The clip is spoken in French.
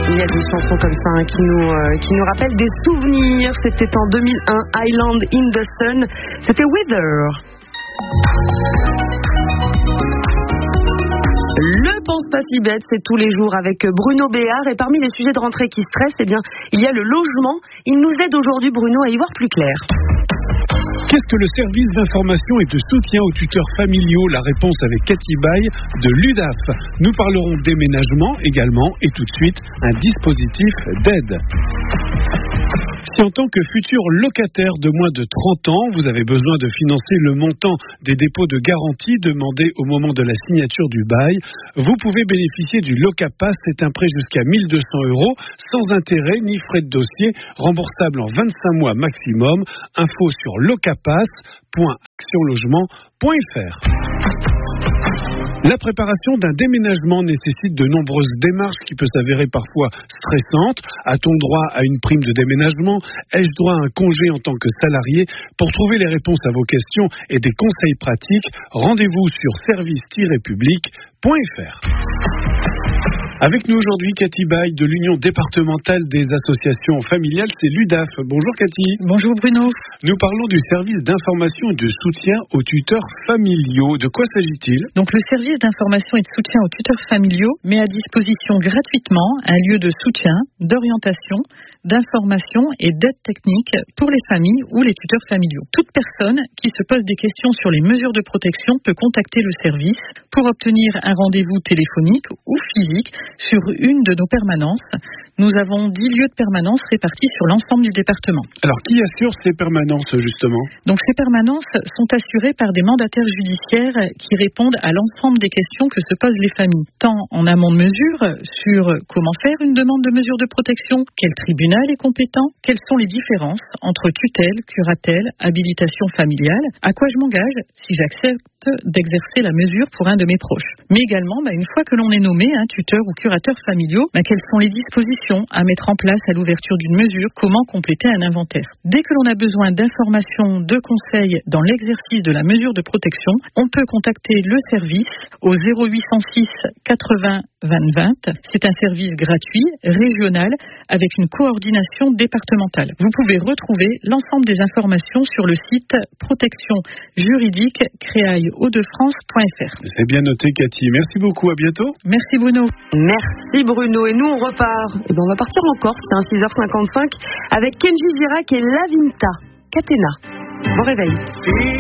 Il y a des chansons comme ça qui nous rappellent des souvenirs. C'était en 2001, Island in the Sun. C'était Weather. Le Pense pas si bête, c'est tous les jours avec Bruno Béard. Et parmi les sujets de rentrée qui stressent, il y a le logement. Il nous aide aujourd'hui, Bruno, à y voir plus clair. Qu'est-ce que le service d'information et de soutien aux tuteurs familiaux? La réponse avec Cathy Baye de l'UDAF. Nous parlerons déménagement également et tout de suite un dispositif d'aide. Si en tant que futur locataire de moins de 30 ans, vous avez besoin de financer le montant des dépôts de garantie demandés au moment de la signature du bail, vous pouvez bénéficier du Locapass. C'est un prêt jusqu'à 1 200 € sans intérêt ni frais de dossier, remboursable en 25 mois maximum. Info sur locapass.actionlogement.fr. La préparation d'un déménagement nécessite de nombreuses démarches qui peuvent s'avérer parfois stressantes. A-t-on droit à une prime de déménagement? Ai-je droit à un congé en tant que salarié? Pour trouver les réponses à vos questions et des conseils pratiques, rendez-vous sur service-public.fr. Avec nous aujourd'hui, Cathy Baye de l'Union départementale des associations familiales, c'est l'UDAF. Bonjour Cathy. Bonjour Bruno. Nous parlons du service d'information et de soutien aux tuteurs familiaux. De quoi s'agit-il? Donc le service d'information et de soutien aux tuteurs familiaux met à disposition gratuitement un lieu de soutien, d'orientation, d'information et d'aide technique pour les familles ou les tuteurs familiaux. Toute personne qui se pose des questions sur les mesures de protection peut contacter le service pour obtenir un rendez-vous téléphonique ou physique sur une de nos permanences. Nous avons 10 lieux de permanence répartis sur l'ensemble du département. Alors, qui assure ces permanences, justement? Donc, ces permanences sont assurées par des mandataires judiciaires qui répondent à l'ensemble des questions que se posent les familles, tant en amont de mesure sur comment faire une demande de mesure de protection, quel tribunal est compétent, quelles sont les différences entre tutelle, curatelle, habilitation familiale, à quoi je m'engage si j'accepte d'exercer la mesure pour un de mes proches. Mais également, une fois que l'on est nommé tuteur ou curateur familiaux, quelles sont les dispositions à mettre en place à l'ouverture d'une mesure, comment compléter un inventaire. Dès que l'on a besoin d'informations, de conseils dans l'exercice de la mesure de protection, on peut contacter le service au 0806 80 20 20. C'est un service gratuit, régional, avec une coordination départementale. Vous pouvez retrouver l'ensemble des informations sur le site protectionjuridique-créaille-hauts-de-France.fr. C'est bien noté, Cathy. Merci beaucoup. À bientôt. Merci Bruno. Merci Bruno. Et nous, on repart. On va partir en Corse, c'est 6h55, avec Kenji Girac et Lavinta. Catena. Bon réveil.